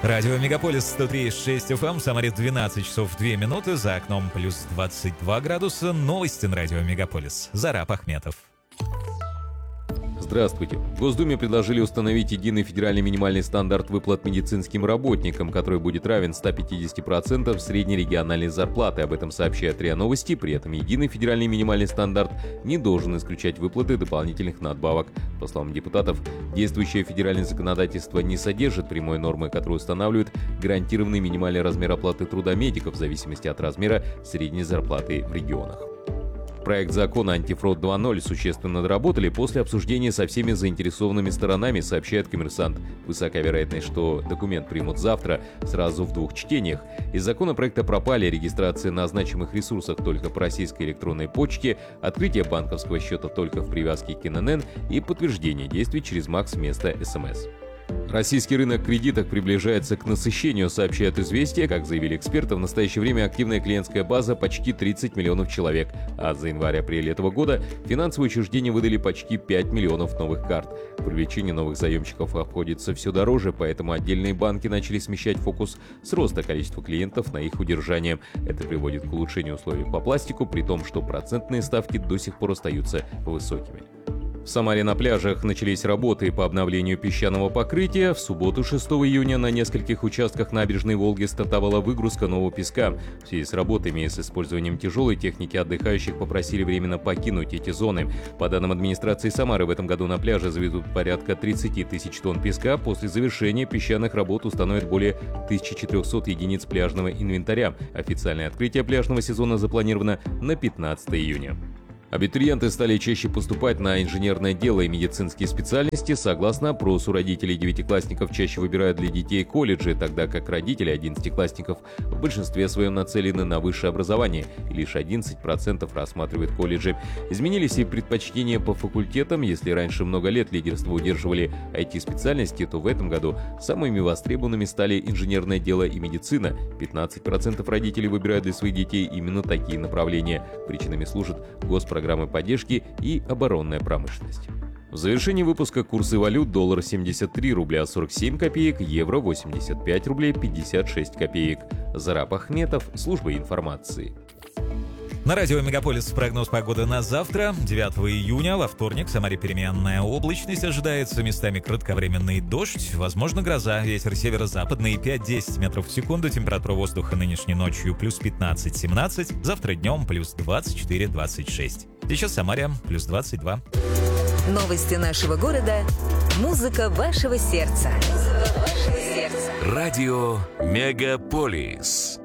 Радио Мегаполис 103,6 FM, Самаре 12 часов 2 минуты, за окном плюс 22 градуса. Новости на Радио Мегаполис. Зараб Ахметов. Здравствуйте. В Госдуме предложили установить единый федеральный минимальный стандарт выплат медицинским работникам, который будет равен 150% средней региональной зарплаты. Об этом сообщает РИА Новости. При этом единый федеральный минимальный стандарт не должен исключать выплаты дополнительных надбавок. По словам депутатов, действующее федеральное законодательство не содержит прямой нормы, которая устанавливает гарантированный минимальный размер оплаты труда медиков в зависимости от размера средней зарплаты в регионах. Проект закона «Антифрод 2.0» существенно доработали после обсуждения со всеми заинтересованными сторонами, сообщает «Коммерсант». Высока вероятность, что документ примут завтра, сразу в 2 чтениях. Из законопроекта пропали регистрация на значимых ресурсах только по российской электронной почте, открытие банковского счета только в привязке к ННН и подтверждение действий через МАКС вместо СМС. Российский рынок кредитов приближается к насыщению, сообщает «Известия». Как заявили эксперты, в настоящее время активная клиентская база почти 30 миллионов человек, а за январь-апрель этого года финансовые учреждения выдали почти 5 миллионов новых карт. Привлечение новых заемщиков обходится все дороже, поэтому отдельные банки начали смещать фокус с роста количества клиентов на их удержание. Это приводит к улучшению условий по пластику, при том, что процентные ставки до сих пор остаются высокими. В Самаре на пляжах начались работы по обновлению песчаного покрытия. В субботу 6 июня на нескольких участках набережной Волги стартовала выгрузка нового песка. В связи с работами и с использованием тяжелой техники отдыхающих попросили временно покинуть эти зоны. По данным администрации Самары, в этом году на пляже завезут порядка 30 тысяч тонн песка. После завершения песчаных работ установят более 1400 единиц пляжного инвентаря. Официальное открытие пляжного сезона запланировано на 15 июня. Абитуриенты стали чаще поступать на инженерное дело и медицинские специальности. Согласно опросу, родителей девятиклассников чаще выбирают для детей колледжи, тогда как родители одиннадцатиклассников в большинстве своем нацелены на высшее образование, и лишь 11% рассматривают колледжи. Изменились и предпочтения по факультетам. Если раньше много лет лидерство удерживали IT-специальности, то в этом году самыми востребованными стали инженерное дело и медицина. 15% родителей выбирают для своих детей именно такие направления. Причинами служат госпрограммы поддержки и оборонная промышленность. В завершении выпуска курсы валют: доллар 73 рубля 47 копеек, евро 85 рублей 56 копеек. Зараб Ахметов, служба информации. На радио Мегаполис прогноз погоды на завтра, 9 июня, во вторник. В Самаре переменная облачность, ожидается местами кратковременный дождь, возможно гроза, ветер северо-западный 5-10 метров в секунду, температура воздуха нынешней ночью плюс 15-17, завтра днем плюс 24-26. Сейчас в Самаре плюс 22. Новости нашего города, музыка вашего сердца. Радио Мегаполис.